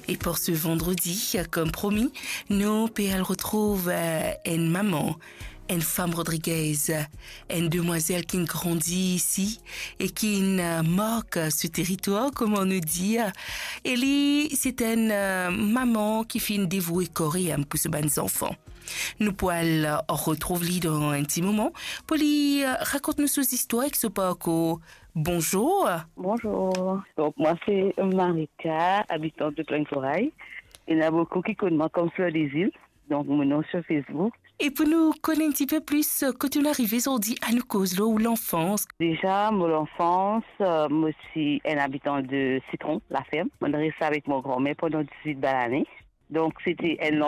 Et pour ce vendredi, comme promis, nous PL retrouve une maman, une femme Rodriguez, une demoiselle qui grandit ici et qui marque ce territoire, comme on nous dit. Elle, c'est une maman qui fait une dévouée coréenne pour ses bonnes enfants. Nous pouvons retrouver dans un petit moment pour lui raconter nos histoires avec ce parcours. Bonjour. Bonjour. Donc, moi, c'est Marika, habitante de Plaine-Corail. Il y en a beaucoup qui connaissent moi comme Fleur des Îles. Donc, mon nom sur Facebook. Et pour nous connaître un petit peu plus, quand tu es arrivé aujourd'hui à nous cause là ou l'enfance? Déjà, mon enfance, moi aussi, un habitant de Citron, la ferme. On est resté avec mon grand-mère pendant 18 années. Donc, c'était un